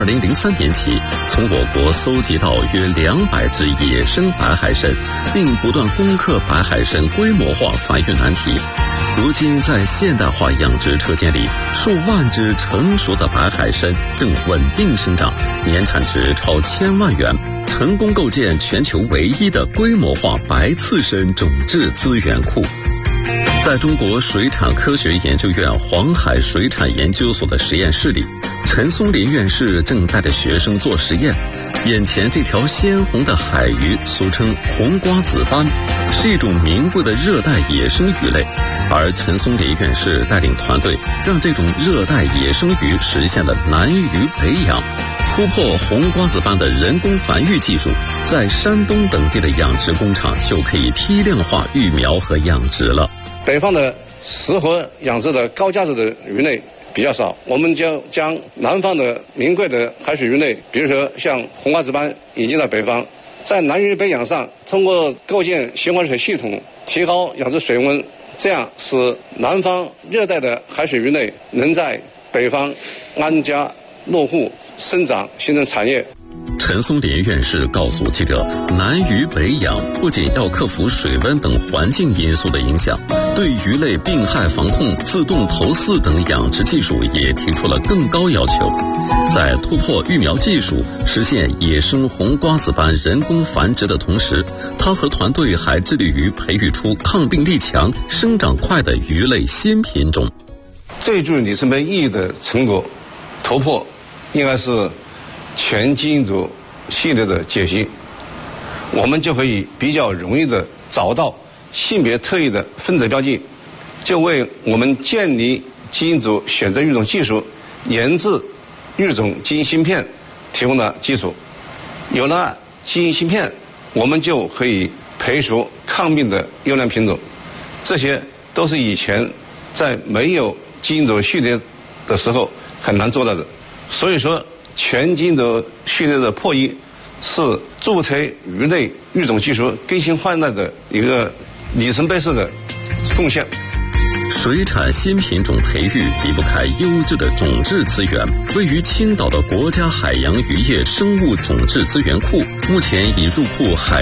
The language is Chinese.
2003年起，从我国搜集到约200只野生白海参，并不断攻克白海参规模化繁育难题。如今，在现代化养殖车间里，数万只成熟的白海参正稳定生长，年产值超1000万元，成功构建全球唯一的规模化白刺参种质资源库。在中国水产科学研究院黄海水产研究所的实验室里，陈松林院士正带着学生做实验。眼前这条鲜红的海鱼，俗称红瓜子斑，是一种名贵的热带野生鱼类。而陈松林院士带领团队，让这种热带野生鱼实现了南鱼北养，突破红瓜子斑的人工繁育技术，在山东等地的养殖工厂就可以批量化育苗和养殖了。 北方的适合养殖的高价值的鱼类比较少，我们就将南方的名贵的海水鱼类，比如说像红瓜子斑引进到北方，在南鱼北养上，通过构建循环水系统，提高养殖水温，这样使南方热带的海水鱼类能在北方安家落户生长，形成产业。 陈松林院士告诉记者，南鱼北养不仅要克服水温等环境因素的影响，对鱼类病害防控、自动投饲等养殖技术也提出了更高要求。在突破育苗技术、实现野生红瓜子斑人工繁殖的同时，他和团队还致力于培育出抗病力强、生长快的鱼类新品种。 最具里程碑意义的成果突破，应该是全基因组系列的解析，我们就可以比较容易的找到性别特异的分子标记，就为我们建立基因组选择育种技术、研制育种基因芯片提供了基础。有了基因芯片，我们就可以培出抗病的优良品种，这些都是以前在没有基因组序列的时候很难做到的。所以说，全基因组序列的破译是助推鱼类育种技术更新换代的一个里程碑式的贡献。 水产新品种培育离不开优质的种质资源。位于青岛的国家海洋渔业生物种质资源库，目前已入库海